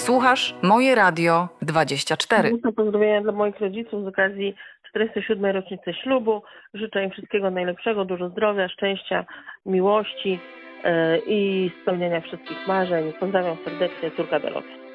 Słuchasz Moje Radio 24. Pozdrowienia dla moich rodziców z okazji 47. rocznicy ślubu. Życzę im wszystkiego najlepszego, dużo zdrowia, szczęścia, miłości i spełnienia wszystkich marzeń. Pozdrawiam serdecznie, córka Dorota.